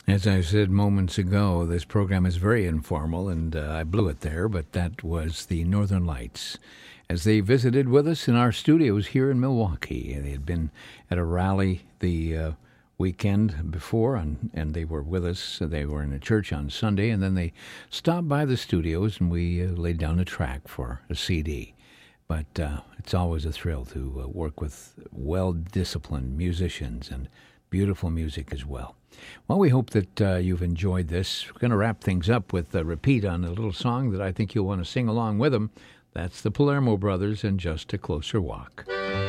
As I said moments ago, this program is very informal, and I blew it there, but that was the Northern Lights as they visited with us in our studios here in Milwaukee. They had been at a rally the weekend before, and they were with us. They were in a church on Sunday, and then they stopped by the studios, and we laid down a track for a CD. But it's always a thrill to work with well-disciplined musicians and beautiful music as well. Well, we hope that you've enjoyed this. We're going to wrap things up with a repeat on a little song that I think you'll want to sing along with them. That's the Palermo Brothers and Just a Closer Walk.